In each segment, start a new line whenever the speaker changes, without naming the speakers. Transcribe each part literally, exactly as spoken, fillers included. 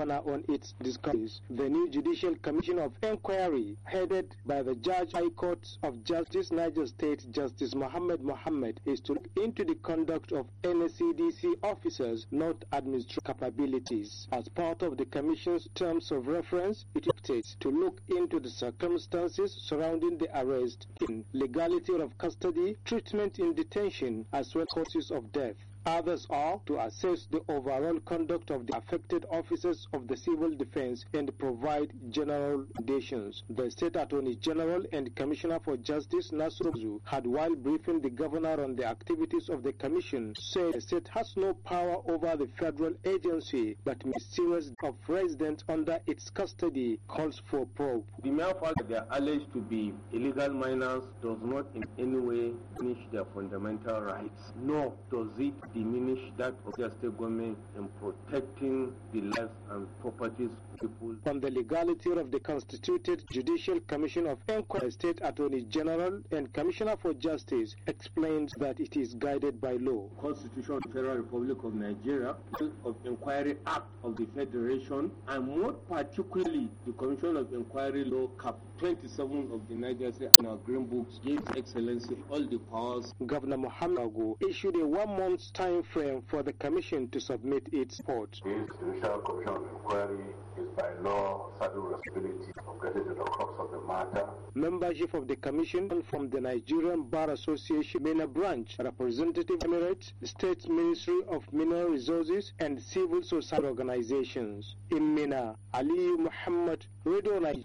governor on its discoveries. The new Judicial Commission of Inquiry, headed by the Judge High Court of Justice Niger State Justice Mohammed Mohammed, is to look into the conduct of N S C D C officers, not administrative capabilities. As part of the Commission's terms of reference, it states to look into the circumstances surrounding the arrest, legality of custody, treatment in detention, as well as causes of death. Others are to assess the overall conduct of the affected officers of the civil defense and provide general recommendations. The State Attorney General and Commissioner for Justice Nasru Buzu had, while briefing the governor on the activities of the commission, said the state has no power over the federal agency, but mysterious of residents under its custody calls for probe.
The mere fact that they are alleged to be illegal minors does not in any way diminish their fundamental rights, nor does it diminish that of the state government in protecting the lives and properties of people.
On the legality of the constituted Judicial Commission of Inquiry, State Attorney General and Commissioner for Justice explains that it is guided by law.
Constitution of the Federal Republic of Nigeria, of Inquiry Act of the Federation, and more particularly the Commission of Inquiry Law Cap twenty-seven of the Niger State and our Green Books gives Excellency all the powers.
Governor Mohammed Agu issued a one-month time frame for the commission to submit its report.
This Judicial Commission of Inquiry is by law saddled responsibility of getting to the crux of the matter.
Membership of the commission from the Nigerian Bar Association, Mina Branch, Representative Emirates, State Ministry of Mineral Resources, and civil society organizations. In Mina, Ali Muhammad, Radio Nigeria.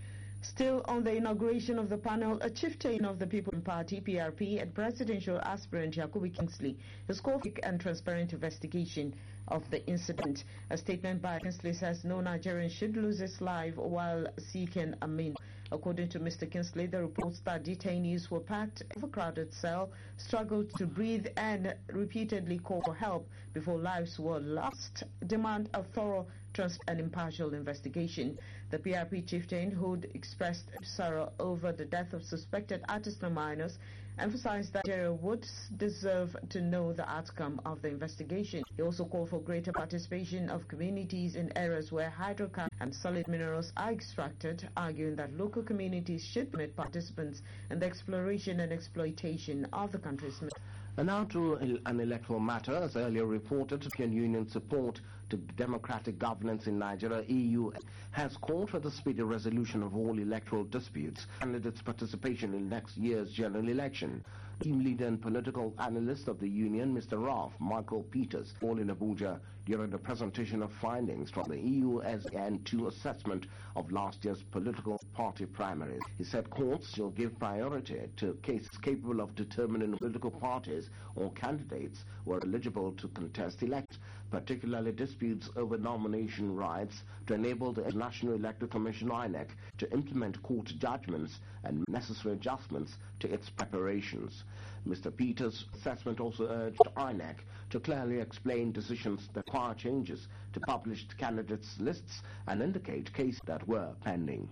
Still on the inauguration of the panel, a chieftain of the People's Party, P R P, and presidential aspirant Yakubu Kingsley has called for a transparent investigation of the incident. A statement by Kingsley says no Nigerian should lose his life while seeking a mean. According to Mister Kingsley, the reports that detainees were packed in a overcrowded cell, struggled to breathe, and repeatedly called for help before lives were lost demand a thorough, transparent, and impartial investigation. The P R P chieftain, who expressed sorrow over the death of suspected artisanal miners, emphasized that Nigeria would deserve to know the outcome of the investigation. He also called for greater participation of communities in areas where hydrocarbons and solid minerals are extracted, arguing that local communities should permit participants in the exploration and exploitation of the country's minerals.
And now to an electoral matter. As earlier reported, European Union support to democratic governance in Nigeria, E U, has called for the speedy resolution of all electoral disputes and its participation in next year's general election. Team leader and political analyst of the Union, Mister Ralph Michael Peters, all in Abuja during the presentation of findings from the E U S N two assessment of last year's political party primaries. He said courts shall give priority to cases capable of determining political parties or candidates who are eligible to contest elections, particularly disputes over nomination rights, to enable the National Electoral Commission I N E C to implement court judgments and necessary adjustments to its preparations. Mister Peters' assessment also urged I N E C to clearly explain decisions that require changes to published candidates' lists and indicate cases that were pending.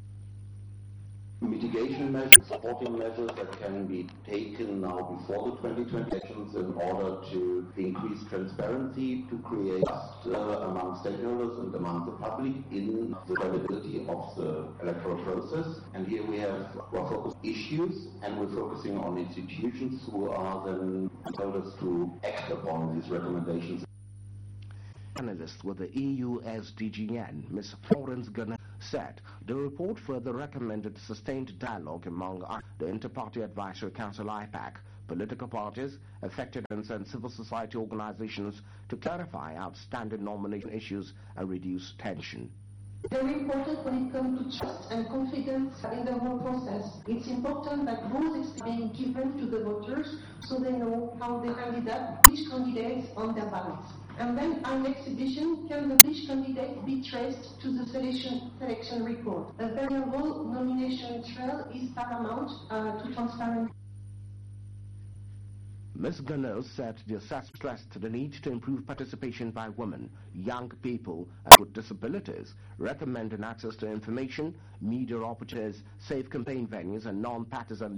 Mitigation measures, supporting measures that can be taken now before the twenty twenty elections in order to increase transparency, to create trust uh, among stakeholders and among the public in the credibility of the electoral process. And here we have we're focused on issues, and we're focusing on institutions who are then told us to act upon these recommendations.
Analyst with the E U S D G N, Miz Florence Gunner, said the report further recommended sustained dialogue among the Inter-Party Advisory Council I PAC, political parties, affected and civil society organizations to clarify outstanding nomination issues and reduce tension.
Very important when it comes to trust and confidence in the whole process. It's important that rules is being given to the voters so they know how they candidate, which candidates on their ballots. And then on exhibition, can the each candidate be traced to the selection, selection report? A variable nomination trail is paramount uh, to transparency.
Miz Gano said the assessment stressed the need to improve participation by women, young people, and with disabilities, recommending access to information, media opportunities, safe campaign venues, and non-partisan